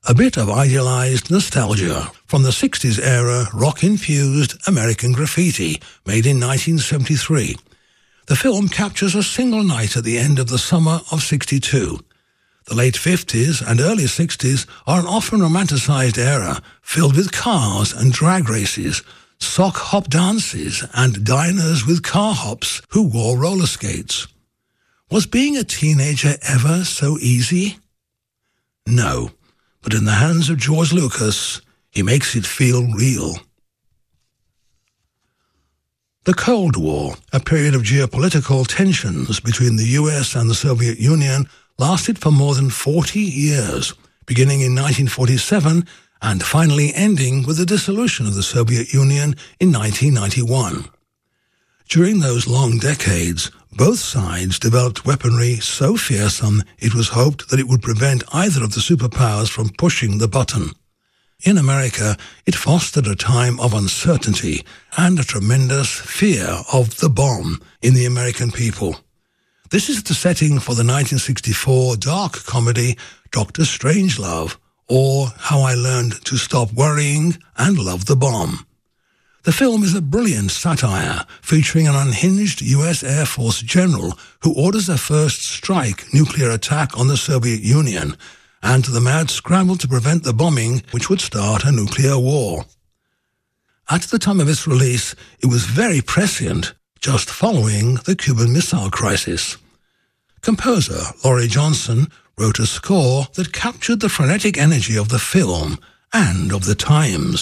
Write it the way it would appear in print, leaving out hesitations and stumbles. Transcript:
A bit of idealized nostalgia from the 60s era rock-infused American Graffiti, made in 1973. The film captures a single night at the end of the summer of '62. The late 50s and early 60s are an often romanticized era filled with cars and drag races, sock hop dances, and diners with car hops who wore roller skates. Was being a teenager ever so easy? No, but in the hands of George Lucas, he makes it feel real. The Cold War, a period of geopolitical tensions between the US and the Soviet Union, lasted for more than 40 years, beginning in 1947 and finally ending with the dissolution of the Soviet Union in 1991. During those long decades, both sides developed weaponry so fearsome it was hoped that it would prevent either of the superpowers from pushing the button. In America, it fostered a time of uncertainty and a tremendous fear of the bomb in the American people. This is the setting for the 1964 dark comedy Dr. Strangelove, or How I Learned to Stop Worrying and Love the Bomb. The film is a brilliant satire featuring an unhinged US Air Force general who orders a first strike nuclear attack on the Soviet Union and the mad scramble to prevent the bombing which would start a nuclear war. At the time of its release, it was very prescient, just following the Cuban Missile Crisis. Composer Laurie Johnson wrote a score that captured the frenetic energy of the film and of the times.